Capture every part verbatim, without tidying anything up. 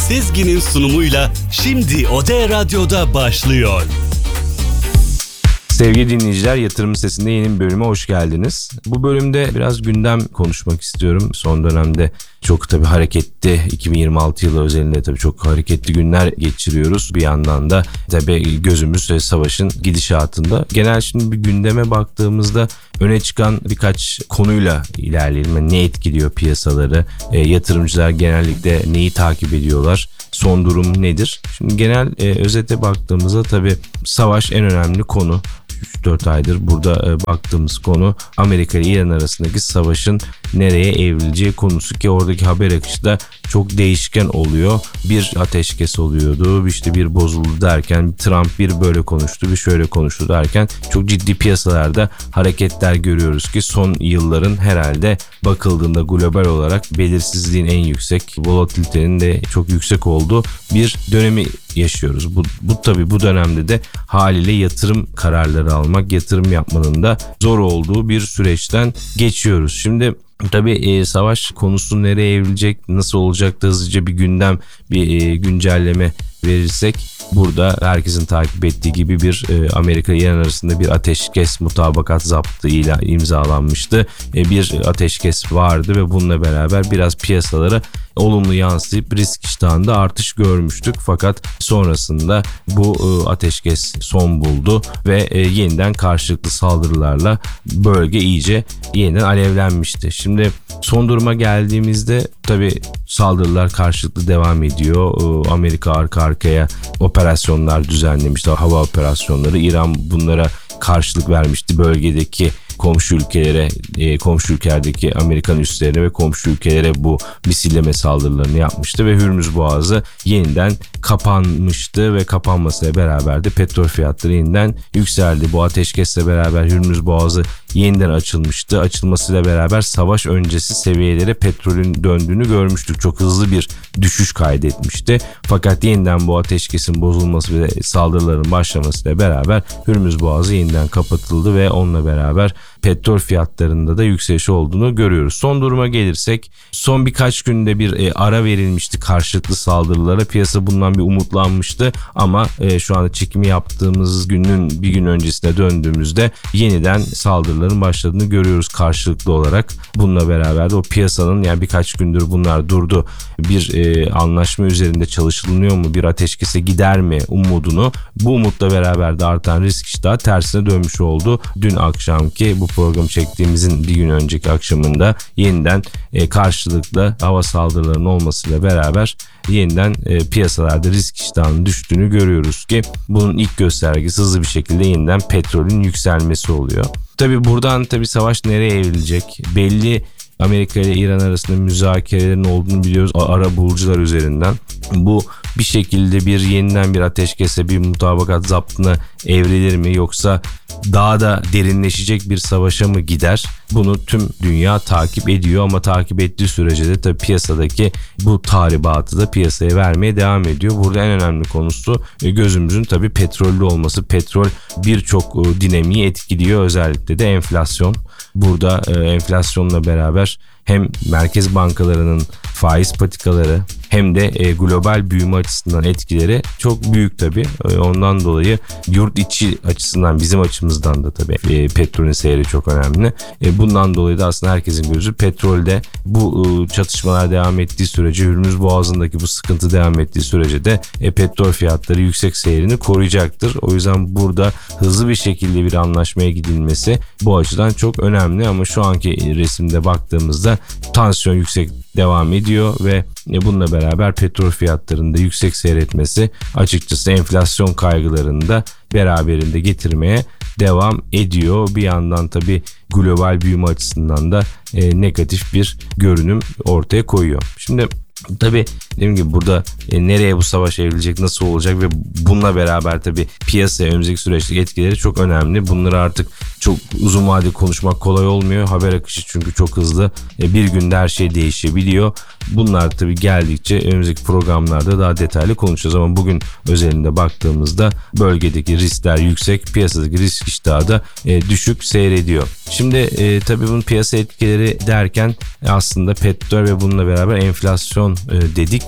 Sezgin'in sunumuyla şimdi O D Radyo'da başlıyor. Sevgili dinleyiciler, Yatırım Sesi'nde yeni bir bölüme hoş geldiniz. Bu bölümde biraz gündem konuşmak istiyorum. Son dönemde çok tabii hareketli, iki bin yirmi altı yılı özelinde tabii çok hareketli günler geçiriyoruz. Bir yandan da tabii gözümüz savaşın gidişatında. Genel şimdi bir gündeme baktığımızda öne çıkan birkaç konuyla ilerleyelim. Yani ne etkiliyor piyasaları, e, yatırımcılar genellikle neyi takip ediyorlar, son durum nedir? Şimdi genel e, özete baktığımızda tabii savaş en önemli konu. üç dört aydır burada e, baktığımız konu Amerika ile İran arasındaki savaşın nereye evrileceği konusu ki oradaki haber akışı da çok değişken oluyor. Bir ateşkes oluyordu, işte bir bozuldu derken Trump bir böyle konuştu, bir şöyle konuştu derken çok ciddi piyasalarda hareketler görüyoruz ki son yılların herhalde bakıldığında global olarak belirsizliğin en yüksek, volatilitenin de çok yüksek olduğu bir dönemi yaşıyoruz. Bu, bu tabii bu dönemde de haliyle yatırım kararları almak, yatırım yapmanın da zor olduğu bir süreçten geçiyoruz. Şimdi tabii e, savaş konusu nereye evrilecek, nasıl olacak da hızlıca bir gündem, bir e, güncelleme verirsek, burada herkesin takip ettiği gibi bir e, Amerika ile İran arasında bir ateşkes mutabakat zaptı ile imzalanmıştı. E, bir ateşkes vardı ve bununla beraber biraz piyasalara olumlu yansıyıp risk iştahında artış görmüştük. Fakat sonrasında bu e, ateşkes son buldu ve e, yeniden karşılıklı saldırılarla bölge iyice yeniden alevlenmişti. Şimdi son duruma geldiğimizde tabii saldırılar karşılıklı devam ediyor. E, Amerika arka arkaya operasyonlar düzenlemişti, hava operasyonları. İran bunlara karşılık vermişti. Bölgedeki komşu ülkelere, e, komşu ülkelerdeki Amerikan üslerine ve komşu ülkelere bu misilleme saldırılarını yapmıştı ve Hürmüz Boğazı yeniden kapanmıştı ve kapanmasıyla beraber de petrol fiyatları yeniden yükseldi. Bu ateşkesle beraber Hürmüz Boğazı yeniden açılmıştı. Açılmasıyla beraber savaş öncesi seviyelere petrolün döndüğünü görmüştük. Çok hızlı bir düşüş kaydetmişti. Fakat yeniden bu ateşkesin bozulması ve saldırıların başlamasıyla beraber Hürmüz Boğazı yeniden kapatıldı ve onunla beraber petrol fiyatlarında da yükseliş olduğunu görüyoruz. Son duruma gelirsek, son birkaç günde bir e, ara verilmişti karşılıklı saldırılara. Piyasa bundan bir umutlanmıştı ama e, şu anda çekimi yaptığımız günün bir gün öncesine döndüğümüzde yeniden saldırıların başladığını görüyoruz karşılıklı olarak. Bununla beraber de o piyasanın, yani birkaç gündür bunlar durdu, bir e, anlaşma üzerinde çalışılıyor mu, bir ateşkese gider mi umudunu, bu umutla beraber de artan risk iştahı tersine dönmüş oldu. Dün akşamki bu programı çektiğimizin bir gün önceki akşamında yeniden e, karşılıklı hava saldırılarının olmasıyla beraber yeniden e, piyasalarda risk iştahının düştüğünü görüyoruz ki bunun ilk göstergesi hızlı bir şekilde yeniden petrolün yükselmesi oluyor. Tabii buradan tabii savaş nereye evrilecek? Belli Amerika ile İran arasında müzakerelerin olduğunu biliyoruz ara bulucular üzerinden. Bu bir şekilde bir yeniden bir ateşkese, bir mutabakat zaptına evrilir mi, yoksa daha da derinleşecek bir savaşa mı gider? Bunu tüm dünya takip ediyor ama takip ettiği sürece de tabii piyasadaki bu tahribatı da piyasaya vermeye devam ediyor. Burada en önemli konusu gözümüzün tabii petrollü olması. Petrol birçok dinamiği etkiliyor, özellikle de enflasyon. Burada enflasyonla beraber hem merkez bankalarının faiz politikaları hem de e, global büyüme açısından etkileri çok büyük tabii. E, ondan dolayı yurt içi açısından, bizim açımızdan da tabii e, petrolün seyri çok önemli. E, bundan dolayı da aslında herkesin gözü petrolde. Bu e, çatışmalar devam ettiği sürece, Hürmüz Boğazı'ndaki bu sıkıntı devam ettiği sürece de e, petrol fiyatları yüksek seyrini koruyacaktır. O yüzden burada hızlı bir şekilde bir anlaşmaya gidilmesi bu açıdan çok önemli ama şu anki resimde baktığımızda tansiyon yüksek devam ediyor ve bununla beraber petrol fiyatlarında yüksek seyretmesi açıkçası enflasyon kaygılarını da beraberinde getirmeye devam ediyor. Bir yandan tabii global büyüme açısından da e, negatif bir görünüm ortaya koyuyor. Şimdi tabii dediğim gibi burada e, nereye bu savaş evrilecek, nasıl olacak ve bununla beraber tabii piyasaya önümüzdeki süreçteki etkileri çok önemli. Bunları artık çok uzun vadeli konuşmak kolay olmuyor. Haber akışı çünkü çok hızlı. E, bir günde her şey değişebiliyor. Bunlar tabii geldikçe önümüzdeki programlarda daha detaylı konuşacağız ama bugün özelinde baktığımızda bölgedeki riskler yüksek, piyasadaki risk iştahı da e, düşük seyrediyor. Şimdi e, tabii bunun piyasa etkileri derken aslında petrol ve bununla beraber enflasyon e, dedik.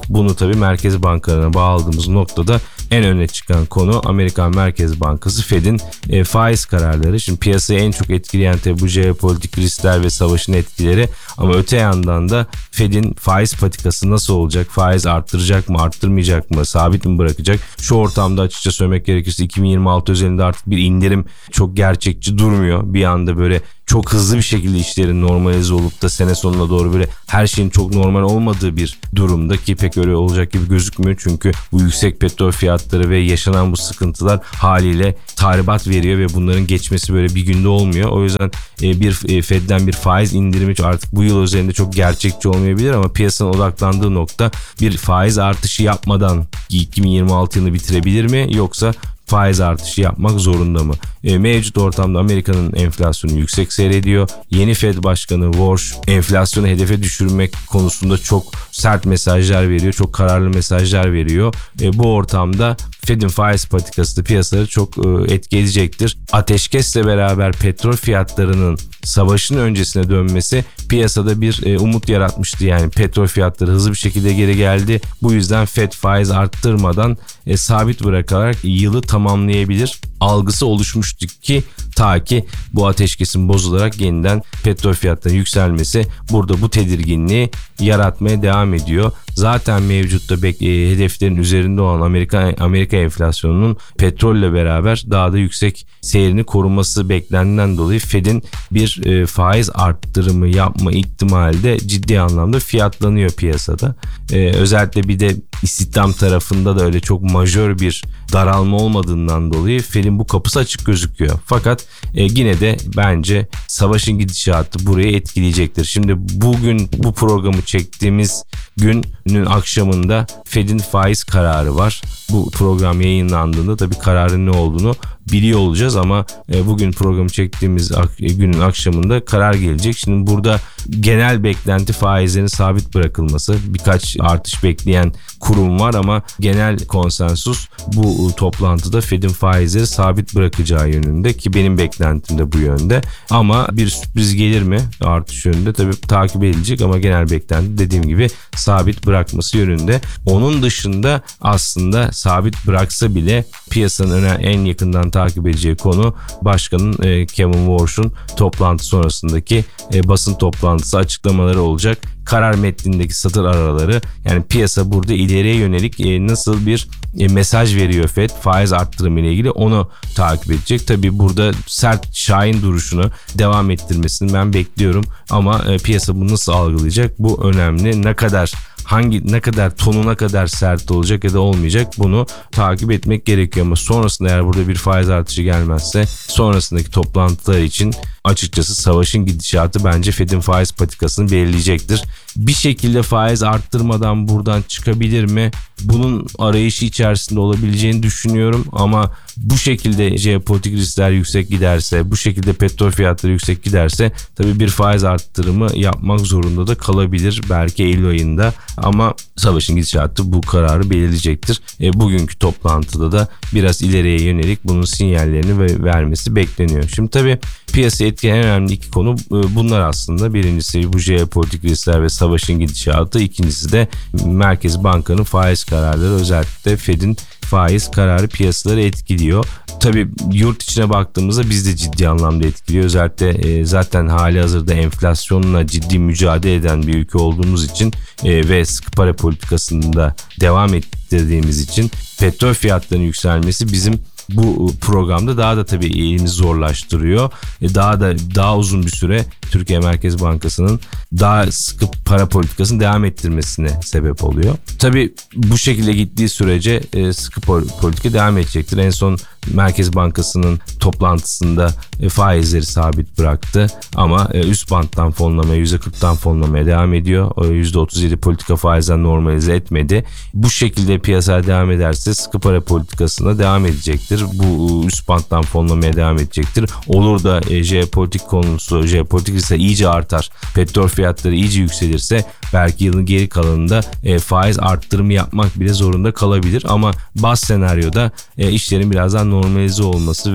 Bunu tabii merkez bankalarına bağladığımız noktada en öne çıkan konu Amerikan Merkez Bankası Fed'in e, faiz kararları. Şimdi piyasayı en çok etkileyen tabii bu jeopolitik riskler ve savaşın etkileri, ama öte yandan da Fed'in faiz patikası nasıl olacak? Faiz arttıracak mı, arttırmayacak mı, sabit mi bırakacak? Şu ortamda açıkça söylemek gerekirse iki bin yirmi altı özelinde artık bir indirim çok gerçekçi durmuyor. Bir anda böyle çok hızlı bir şekilde işlerin normalize olup da sene sonuna doğru böyle her şeyin çok normal olmadığı bir durumda, ki pek öyle olacak gibi gözükmüyor. Çünkü bu yüksek petrol fiyatları ve yaşanan bu sıkıntılar haliyle tahribat veriyor ve bunların geçmesi böyle bir günde olmuyor. O yüzden bir Fed'den bir faiz indirimi artık bu yıl üzerinde çok gerçekçi olmayabilir, ama piyasanın odaklandığı nokta bir faiz artışı yapmadan iki bin yirmi altı yılını bitirebilir mi, yoksa faiz artışı yapmak zorunda mı? E, mevcut ortamda Amerika'nın enflasyonu yüksek seyrediyor. Yeni Fed Başkanı Walsh enflasyonu hedefe düşürmek konusunda çok sert mesajlar veriyor. Çok kararlı mesajlar veriyor. E, bu ortamda Fed'in faiz politikası da piyasaları çok e, etki edecektir. Ateşkesle beraber petrol fiyatlarının savaşın öncesine dönmesi piyasada bir e, umut yaratmıştı. Yani petrol fiyatları hızlı bir şekilde geri geldi. Bu yüzden Fed faiz arttırmadan e, sabit bırakarak yılı tamamlayabilir algısı oluşmuştu ki ta ki bu ateşkesin bozularak yeniden petrol fiyatlarının yükselmesi burada bu tedirginliği yaratmaya devam ediyor. Zaten mevcutta bek- e, hedeflerin üzerinde olan Amerika Amerika enflasyonunun petrolle beraber daha da yüksek seyrini koruması beklendiğinden dolayı Fed'in bir e, faiz arttırımı yapma ihtimali de ciddi anlamda fiyatlanıyor piyasada. E, özellikle bir de istihdam tarafında da öyle çok majör bir daralma olmadığından dolayı Fed'in bu kapısı açık gözüküyor. Fakat e, yine de bence savaşın gidişatı burayı etkileyecektir. Şimdi bugün bu programı çektiğimiz günün akşamında Fed'in faiz kararı var. Bu program yayınlandığında tabii kararın ne olduğunu biliyor olacağız, ama bugün programı çektiğimiz günün akşamında karar gelecek. Şimdi burada genel beklenti faizlerin sabit bırakılması. Birkaç artış bekleyen kurum var ama genel konsensus bu toplantıda Fed'in faizleri sabit bırakacağı yönünde, ki benim beklentim de bu yönde. Ama bir sürpriz gelir mi artış yönünde tabii takip edilecek, ama genel beklenti dediğim gibi sabit bırakması yönünde. Onun dışında aslında sabit bıraksa bile piyasanın en yakından takip edeceği konu başkanın Kevin Walsh'un toplantı sonrasındaki basın toplantısı açıklamaları olacak. Karar metnindeki satır araları, yani piyasa burada ileriye yönelik nasıl bir mesaj veriyor Fed faiz arttırımı ile ilgili, onu takip edecek. Tabii burada sert şahin duruşunu devam ettirmesini ben bekliyorum, ama piyasa bunu nasıl algılayacak bu önemli. Ne kadar hangi ne kadar tonuna kadar sert olacak ya da olmayacak, bunu takip etmek gerekiyor. Ama sonrasında eğer burada bir faiz artışı gelmezse sonrasındaki toplantılar için açıkçası savaşın gidişatı bence Fed'in faiz patikasını belirleyecektir. Bir şekilde faiz arttırmadan buradan çıkabilir mi? Bunun arayışı içerisinde olabileceğini düşünüyorum, ama bu şekilde jeopolitik riskler yüksek giderse, bu şekilde petrol fiyatları yüksek giderse tabii bir faiz arttırımı yapmak zorunda da kalabilir belki Eylül ayında, ama savaşın gidişatı bu kararı belirleyecektir. E, bugünkü toplantıda da biraz ileriye yönelik bunun sinyallerini vermesi bekleniyor. Şimdi tabii piyasayı etkileyen en önemli iki konu bunlar aslında. Birincisi bu jeopolitik riskler ve savaşın gidişatı. İkincisi de Merkez Banka'nın faiz kararları, özellikle Fed'in faiz kararı piyasaları etkiliyor. Tabii yurt içine baktığımızda biz de ciddi anlamda etkiliyor. Özellikle e, zaten hali hazırda enflasyonla ciddi mücadele eden bir ülke olduğumuz için e, ve sıkı para politikasında devam ettirdiğimiz için petrol fiyatlarının yükselmesi bizim bu programda daha da tabii elimizi zorlaştırıyor. Daha da daha uzun bir süre Türkiye Merkez Bankası'nın daha sıkı para politikasını devam ettirmesine sebep oluyor. Tabii bu şekilde gittiği sürece sıkı politika devam edecektir. En son Merkez Bankası'nın toplantısında faizleri sabit bıraktı, ama üst banttan fonlamaya, yüzde kırktan fonlamaya devam ediyor. yüzde otuz yedi politika faizden normalize etmedi. Bu şekilde piyasaya devam ederse sıkı para politikasına devam edecektir. Bu üst banttan fonlamaya devam edecektir. Olur da e, jeopolitik konusu, jeopolitik ise iyice artar, petrol fiyatları iyice yükselirse belki yılın geri kalanında e, faiz arttırımı yapmak bile zorunda kalabilir. Ama baz senaryoda e, işlerin biraz daha normalize olması ve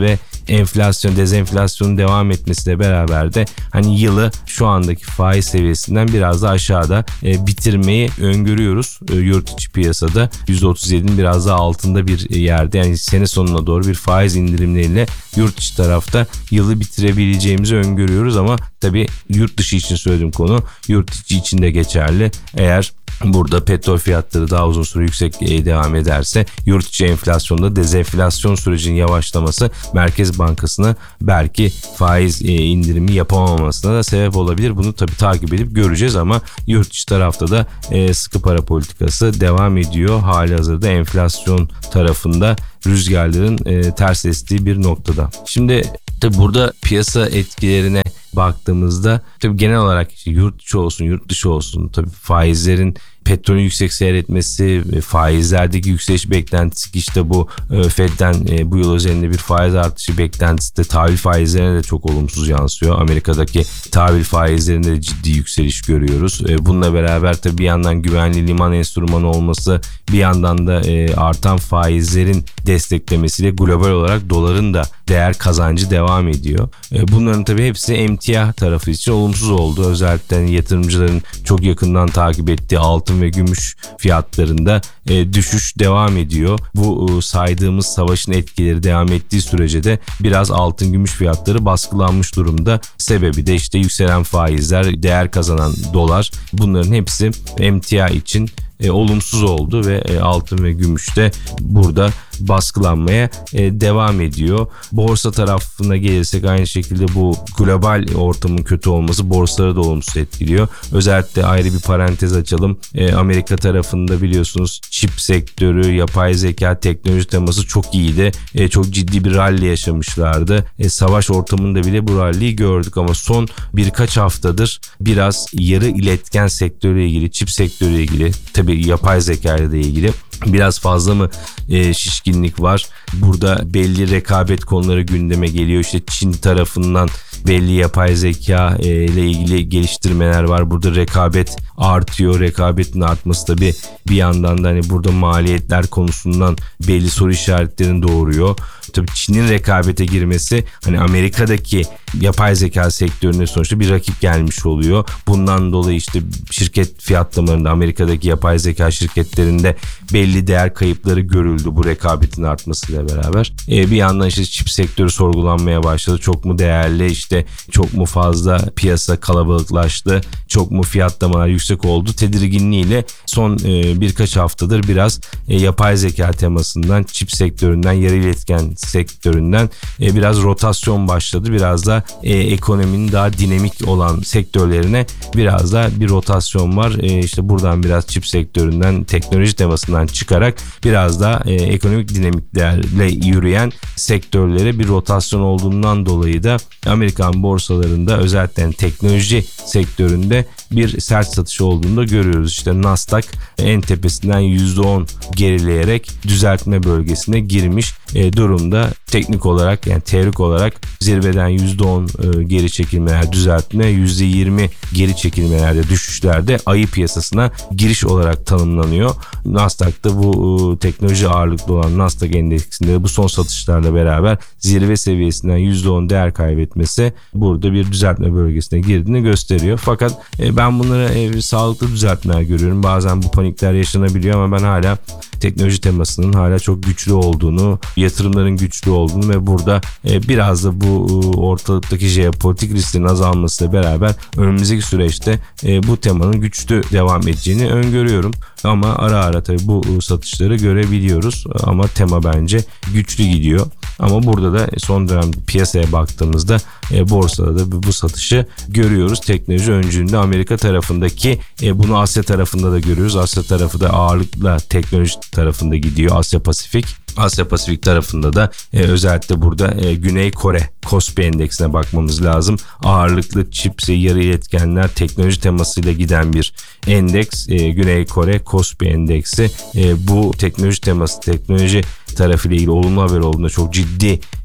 enflasyon, dezenflasyonun devam etmesiyle beraber de hani yılı şu andaki faiz seviyesinden biraz da aşağıda e, bitirmeyi öngörüyoruz. E, yurt içi piyasada yüzde otuz yedinin biraz daha altında bir yerde, yani sene sonuna doğru bir faiz indirimleriyle yurt içi tarafta yılı bitirebileceğimizi öngörüyoruz ama tabii yurt dışı için söylediğim konu yurt içi için de geçerli. Eğer burada petrol fiyatları daha uzun süre yüksek devam ederse yurt içi enflasyonda dezenflasyon sürecinin yavaşlaması Merkez Bankası'na belki faiz indirimi yapamamasına da sebep olabilir. Bunu tabii takip edip göreceğiz ama yurt içi tarafta da sıkı para politikası devam ediyor. Halihazırda enflasyon tarafında rüzgarların ters estiği bir noktada. Şimdi tabii burada piyasa etkilerine baktığımızda tabii genel olarak işte yurt içi olsun yurt dışı olsun tabii faizlerin petrolün yüksek seyretmesi, faizlerdeki yükseliş beklentisi ki işte bu Fed'den bu yıl özelinde bir faiz artışı beklentisi de tahvil faizlerine de çok olumsuz yansıyor. Amerika'daki tahvil faizlerinde de ciddi yükseliş görüyoruz. Bununla beraber tabii bir yandan güvenli liman enstrümanı olması, bir yandan da artan faizlerin desteklemesiyle global olarak doların da değer kazancı devam ediyor. Bunların tabii hepsi emtia tarafı için olumsuz oldu. Özellikle yatırımcıların çok yakından takip ettiği altın ve gümüş fiyatlarında e, düşüş devam ediyor. Bu e, saydığımız savaşın etkileri devam ettiği sürece de biraz altın gümüş fiyatları baskılanmış durumda. Sebebi de işte yükselen faizler, değer kazanan dolar, bunların hepsi emtia için E, olumsuz oldu ve e, altın ve gümüş de burada baskılanmaya e, devam ediyor. Borsa tarafına gelirsek aynı şekilde bu global ortamın kötü olması borsaları da olumsuz etkiliyor. Özellikle ayrı bir parantez açalım. E, Amerika tarafında biliyorsunuz çip sektörü, yapay zeka, teknoloji teması çok iyiydi. E, çok ciddi bir rally yaşamışlardı. E, savaş ortamında bile bu rally'yi gördük ama son birkaç haftadır biraz yarı iletken sektörüyle ilgili, çip sektörüyle ilgili, tabii yapay zeka ile ilgili biraz fazla mı e, şişkinlik var? Burada belli rekabet konuları gündeme geliyor. İşte Çin tarafından belli yapay zeka e, ile ilgili geliştirmeler var. Burada rekabet artıyor. Rekabetin artması tabii bir yandan da hani burada maliyetler konusundan belli soru işaretlerini doğuruyor. Tabii Çin'in rekabete girmesi hani Amerika'daki yapay zeka sektörüne sonuçta bir rakip gelmiş oluyor. Bundan dolayı işte şirket fiyatlamalarında Amerika'daki yapay zeka şirketlerinde belli değer kayıpları görüldü bu rekabetin artmasıyla beraber. E, bir yandan işte çip sektörü sorgulanmaya başladı. Çok mu değerli, işte çok mu fazla piyasa kalabalıklaştı, çok mu fiyatlamalar yüksek oldu tedirginliğiyle son e, birkaç haftadır biraz e, yapay zeka temasından, çip sektöründen, yarı iletken sektöründen e, biraz rotasyon başladı. Biraz da e, ekonominin daha dinamik olan sektörlerine biraz da bir rotasyon var. E, işte buradan biraz çip sektöründen, teknoloji temasından çıkarak biraz da e, ekonomik dinamiklerle yürüyen sektörlere bir rotasyon olduğundan dolayı da Amerikan borsalarında özellikle teknoloji sektöründe bir sert satış olduğunu da görüyoruz. İşte Nasdaq en tepesinden yüzde on gerileyerek düzeltme bölgesine girmiş e, durumda. Teknik olarak, yani teorik olarak zirveden yüzde on e, geri çekilmeler, düzeltme, yüzde yirmi geri çekilmelerde, düşüşlerde ayı piyasasına giriş olarak tanımlanıyor. Nasdaq'ta bu e, teknoloji ağırlıklı olan Nasdaq endeksinde bu son satışlarla beraber zirve seviyesinden yüzde on değer kaybetmesi burada bir düzeltme bölgesine girdiğini gösteriyor. Fakat e, ben bunları e, sağlıklı düzeltmeler görüyorum. Bazen bu panikler yaşanabiliyor ama ben hala teknoloji temasının hala çok güçlü olduğunu, yatırımların güçlü olduğunu ve burada e, biraz da bu e, ortalıktaki jeopolitik risklerin azalmasıyla beraber önümüzdeki süreçte e, bu temanın güçlü devam edeceğini öngörüyorum. Ama ara ara tabii bu e, satışları görebiliyoruz ama tema bence güçlü gidiyor. Ama burada da son dönem piyasaya baktığımızda e, borsada da bu satışı görüyoruz. Teknoloji öncülüğünde Amerika tarafındaki e, bunu Asya tarafında da görüyoruz. Asya tarafı da ağırlıkla teknoloji tarafında gidiyor. Asya Pasifik. Asya Pasifik tarafında da e, özellikle burada e, Güney Kore Kospi endeksine bakmamız lazım. Ağırlıklı çip, yarı iletkenler, teknoloji temasıyla giden bir endeks. E, Güney Kore Kospi endeksi e, bu teknoloji teması, teknoloji tarafıyla ilgili olumlu haber olduğunda çok ciddi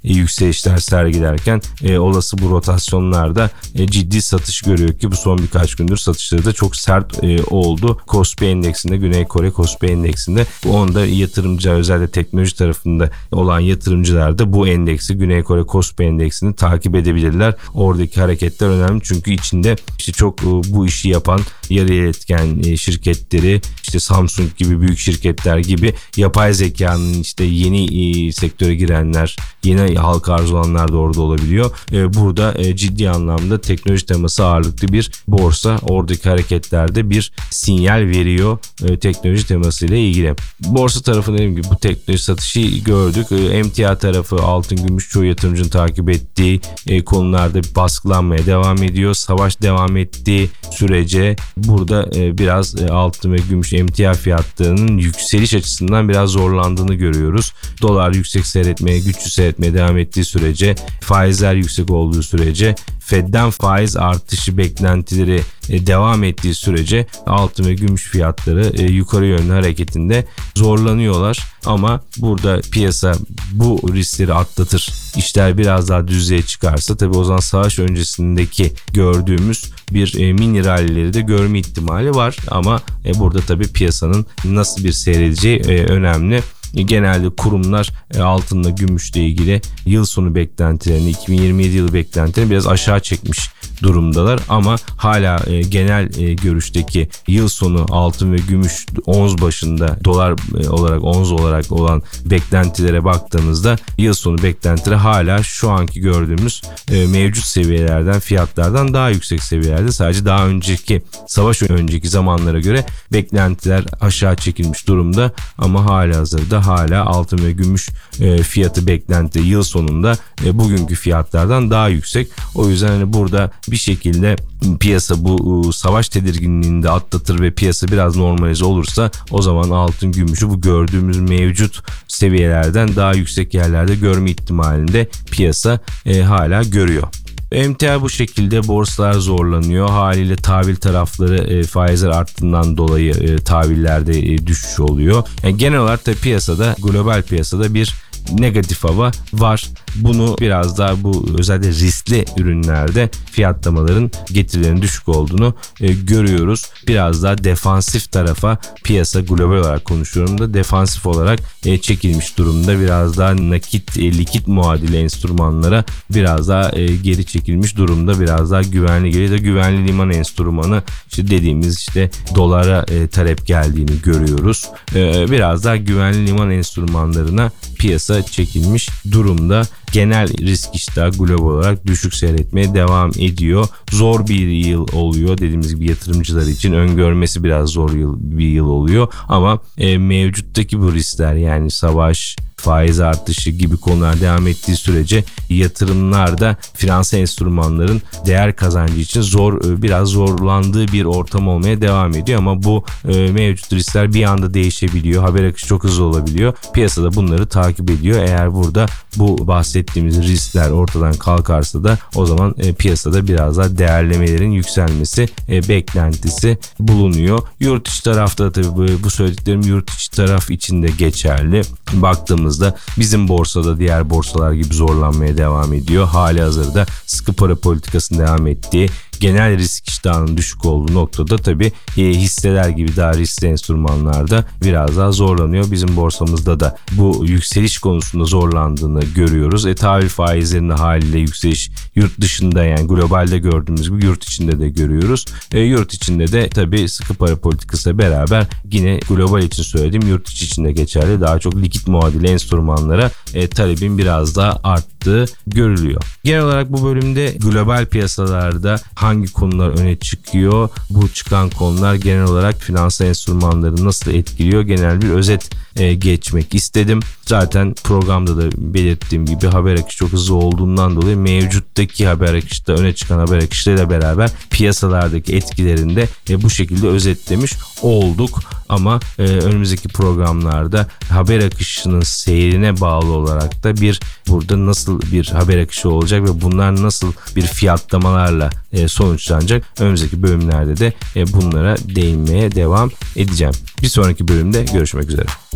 e, yükselişler sergilerken e, olası bu rotasyonlarda e, ciddi satış görüyor ki bu son birkaç gündür satışları da çok sert e, oldu. Kospi endeksinde, Güney Kore Kospi endeksinde, onda yatırımcı, özellikle teknoloji tarafında olan yatırımcılar da bu endeksi, Güney Kore Kospi endeksini takip edebilirler. Oradaki hareketler önemli çünkü içinde işte çok e, bu işi yapan yarı iletken e, şirketleri, işte Samsung gibi büyük şirketler gibi yapay zekanın işte yeni e, sektöre girenler, yeni halka arz olanlar da orada olabiliyor. E, burada e, ciddi anlamda teknoloji teması ağırlıklı bir borsa. Oradaki hareketlerde bir sinyal veriyor e, teknoloji teması ile ilgili. Borsa tarafı dediğim gibi bu teknoloji satışı gördük. E, emtia tarafı, altın, gümüş çoğu yatırımcının takip ettiği e, konularda baskılanmaya devam ediyor. Savaş devam ettiği sürece burada e, biraz e, altın ve gümüş emtia fiyatlarının yükseliş açısından biraz zorlandığını görüyoruz. Dolar yüksek seyretmeye, güçlü seyretmeye devam ettiği sürece, faizler yüksek olduğu sürece, Fed'den faiz artışı beklentileri e, devam ettiği sürece altın ve gümüş fiyatları e, yukarı yönlü hareketinde zorlanıyorlar. Ama burada piyasa bu riskleri atlatır, İşler biraz daha düzeye çıkarsa tabii o zaman savaş öncesindeki gördüğümüz bir e, mini rallileri de görme ihtimali var. Ama e, burada tabii piyasanın nasıl bir seyredeceği e, önemli. Genelde kurumlar altınla gümüşle ilgili yıl sonu beklentilerini, iki bin yirmi yedi yılı beklentilerini biraz aşağı çekmiş durumdalar ama hala e, genel e, görüşteki yıl sonu altın ve gümüş ons başında dolar e, olarak ons olarak olan beklentilere baktığımızda yıl sonu beklentileri hala şu anki gördüğümüz e, mevcut seviyelerden, fiyatlardan daha yüksek seviyelerde. Sadece daha önceki savaş önceki zamanlara göre beklentiler aşağı çekilmiş durumda ama halihazırda hala altın ve gümüş e, fiyatı beklenti yıl sonunda e, bugünkü fiyatlardan daha yüksek. O yüzden hani burada bir şekilde piyasa bu savaş tedirginliğini de atlatır ve piyasa biraz normalize olursa o zaman altın, gümüşü bu gördüğümüz mevcut seviyelerden daha yüksek yerlerde görme ihtimalinde piyasa e, hala görüyor. Emtia bu şekilde, borsalar zorlanıyor. Haliyle tahvil tarafları e, faizler arttığından dolayı e, tahvillerde e, düşüş oluyor. Yani genel olarak da piyasada, global piyasada bir negatif hava var. Bunu biraz daha bu özellikle riskli ürünlerde fiyatlamaların getirilerinin düşük olduğunu e, görüyoruz. Biraz daha defansif tarafa piyasa, global olarak konuşuyorum da, defansif olarak e, çekilmiş durumda. Biraz daha nakit, e, likit muadili enstrümanlara biraz daha e, geri çekilmiş durumda. Biraz daha güvenli geliyor da güvenli liman enstrümanı işte dediğimiz işte dolara e, talep geldiğini görüyoruz. E, biraz daha güvenli liman enstrümanlarına piyasa çekilmiş durumda. Genel risk iştahı global olarak düşük seyretmeye devam ediyor. Zor bir yıl oluyor dediğimiz gibi yatırımcılar için. Öngörmesi biraz zor yıl, bir yıl oluyor. Ama e, mevcuttaki bu riskler, yani savaş, faiz artışı gibi konular devam ettiği sürece yatırımlarda finansal enstrümanların değer kazancı için zor, biraz zorlandığı bir ortam olmaya devam ediyor ama bu e, mevcut riskler bir anda değişebiliyor. Haber akışı çok hızlı olabiliyor. Piyasada bunları takip ediyor. Eğer burada bu bahsettiğimiz riskler ortadan kalkarsa da o zaman e, piyasada biraz daha değerlemelerin yükselmesi e, beklentisi bulunuyor. Yurt içi tarafta tabii bu, bu söylediklerim yurt içi taraf için de geçerli. Baktığımız bizim borsada diğer borsalar gibi zorlanmaya devam ediyor. Halihazırda sıkı para politikasının devam ettiği, genel risk iştahının düşük olduğu noktada tabii e, hisseler gibi daha riskli enstrümanlarda biraz daha zorlanıyor. Bizim borsamızda da bu yükseliş konusunda zorlandığını görüyoruz. E, tahvil faizlerinde haliyle yükseliş yurt dışında, yani globalde gördüğümüz gibi yurt içinde de görüyoruz. E, yurt içinde de tabii sıkı para politikasıyla beraber yine global için söylediğim yurt içi için de geçerli. Daha çok likit muadili enstrümanlara e, talebin biraz daha arttığı görülüyor. Genel olarak bu bölümde global piyasalarda hangi konular öne çıkıyor? Bu çıkan konular genel olarak finansal enstrümanları nasıl etkiliyor? Genel bir özet e, geçmek istedim. Zaten programda da belirttiğim gibi haber akışı çok hızlı olduğundan dolayı mevcuttaki haber akışta, öne çıkan haber akışlarıyla beraber piyasalardaki etkilerini de e, bu şekilde özetlemiş olduk. Ama e, önümüzdeki programlarda haber akışının seyrine bağlı olarak da bir burada nasıl bir haber akışı olacak ve bunlar nasıl bir fiyatlamalarla e, sonuçlanacak, önümüzdeki bölümlerde de e, bunlara değinmeye devam edeceğim. Bir sonraki bölümde görüşmek üzere.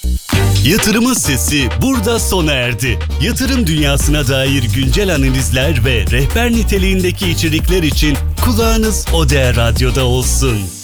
Yatırımın sesi burada sona erdi. Yatırım dünyasına dair güncel analizler ve rehber niteliğindeki içerikler için kulağınız O D E Radyo'da olsun.